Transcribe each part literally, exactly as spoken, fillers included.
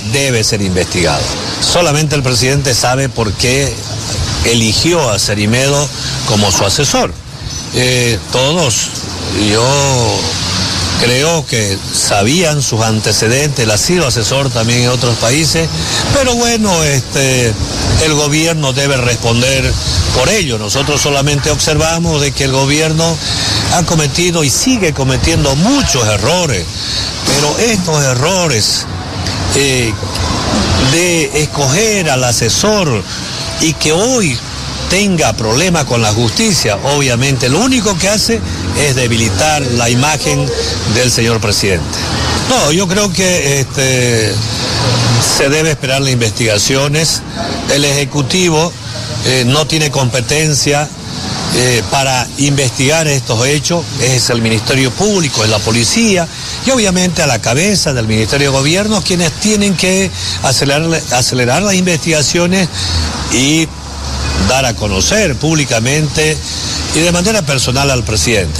debe ser investigado. Solamente el presidente sabe por qué eligió a Cerimedo como su asesor. Eh, todos, yo creo que sabían sus antecedentes, él ha sido asesor también en otros países, pero bueno, este, el gobierno debe responder por ello. Nosotros solamente observamos de que el gobierno ha cometido y sigue cometiendo muchos errores, pero estos errores eh, de escoger al asesor y que hoy tenga problemas con la justicia, obviamente lo único que hace es debilitar la imagen del señor presidente. No, yo creo que este, se debe esperar las investigaciones. El Ejecutivo eh, no tiene competencia eh, para investigar estos hechos, es el Ministerio Público, es la policía y obviamente a la cabeza del Ministerio de Gobierno quienes tienen que acelerar, acelerar las investigaciones y dar a conocer públicamente y de manera personal al presidente.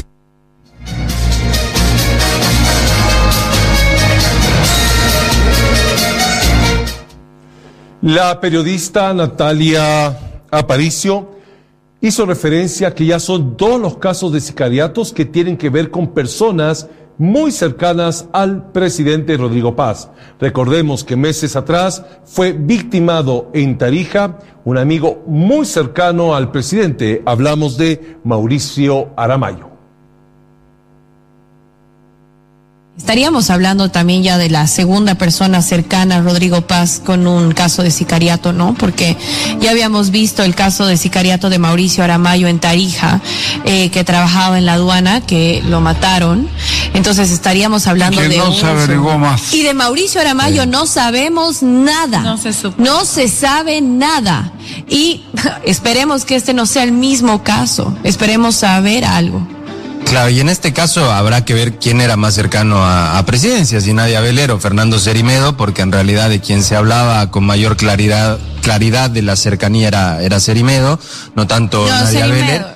La periodista Natalia Aparicio hizo referencia a que ya son dos los casos de sicariatos que tienen que ver con personas muy cercanas al presidente Rodrigo Paz. Recordemos que meses atrás fue victimado en Tarija un amigo muy cercano al presidente. Hablamos de Mauricio Aramayo. Estaríamos hablando también ya de la segunda persona cercana a Rodrigo Paz con un caso de sicariato, ¿no? Porque ya habíamos visto el caso de sicariato de Mauricio Aramayo en Tarija, eh, que trabajaba en la aduana, que lo mataron. Entonces estaríamos hablando que de no un... se averiguó más. Y de Mauricio Aramayo sí. No sabemos nada. No se supo. No se sabe nada. Y esperemos que este no sea el mismo caso. Esperemos saber algo. Claro, y en este caso habrá que ver quién era más cercano a, a presidencia, si Nadia Beler o Fernando Cerimedo, porque en realidad de quien se hablaba con mayor claridad claridad de la cercanía era, era Cerimedo, no tanto no, Nadia Cerimedo. Beler.